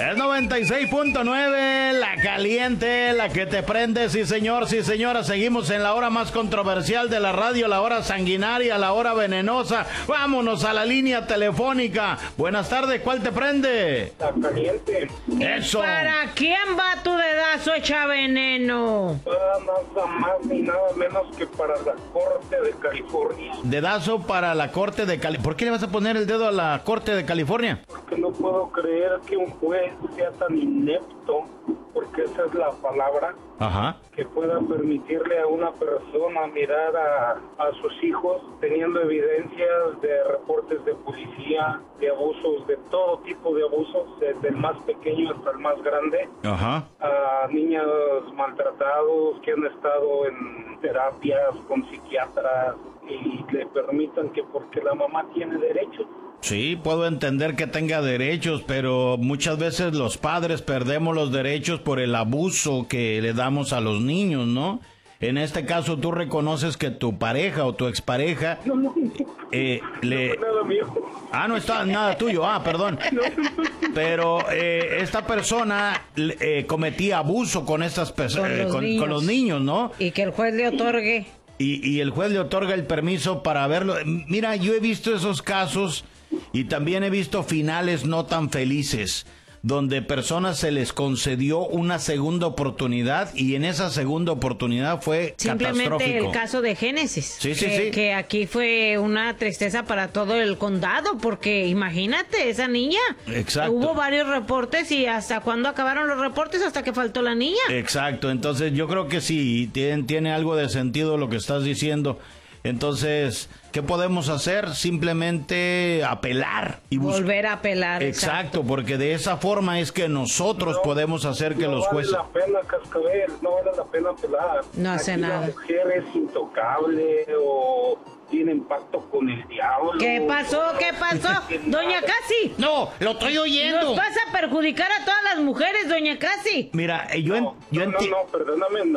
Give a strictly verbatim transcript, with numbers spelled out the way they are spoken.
Es noventa y seis punto nueve, la caliente, la que te prende, sí señor, sí señora. Seguimos en la hora más controversial de la radio, la hora sanguinaria, la hora venenosa. Vámonos a la línea telefónica. Buenas tardes, ¿cuál te prende? La caliente. Eso. ¿Para quién va tu dedazo hecha veneno? Ah, nada más ni nada menos que para la Corte de California. Dedazo para la Corte de California. ¿Por qué le vas a poner el dedo a la Corte de California? Porque no puedo creer que un juez sea tan inepto, porque esa es la palabra, Ajá. que pueda permitirle a una persona mirar a, a sus hijos teniendo evidencias de reportes de policía, de abusos, de todo tipo de abusos, desde el más pequeño hasta el más grande, Ajá. a niños maltratados que han estado en terapias con psiquiatras y le permitan que porque la mamá tiene derechos. Sí, puedo entender que tenga derechos, pero muchas veces los padres perdemos los derechos por el abuso que le damos a los niños, ¿no? En este caso, tú reconoces que tu pareja o tu expareja No, no, eh, le... no, nada mío. Ah, no está nada tuyo, ah, perdón. Pero eh, esta persona eh, cometía abuso con estas personas, Con eh, los con, niños. con los niños, ¿no? Y que el juez le otorgue. Y, y el juez le otorga el permiso para verlo. Mira, yo he visto esos casos y también he visto finales no tan felices, donde personas se les concedió una segunda oportunidad y en esa segunda oportunidad fue Simplemente catastrófico. el caso de Génesis. Sí, sí, que, sí. que aquí fue una tristeza para todo el condado, porque imagínate, esa niña. Exacto. Hubo varios reportes y hasta cuándo acabaron los reportes, hasta que faltó la niña. Exacto, entonces yo creo que sí, tiene, tiene algo de sentido lo que estás diciendo. Entonces, ¿qué podemos hacer? Simplemente apelar y buscar. Volver a apelar. Exacto, porque de esa forma es que nosotros No, podemos hacer que no los jueces... vale la pena, Cascabel, no vale la pena apelar. No hace Aquí nada. La mujer es intocable o tiene pacto con el diablo. ¿Qué pasó? ¿Qué pasó? Doña Casi. No, lo estoy oyendo. Nos vas a perjudicar a todas las mujeres, doña Casi. Mira, eh, yo, en- No, yo no, no, enti- no, perdóname,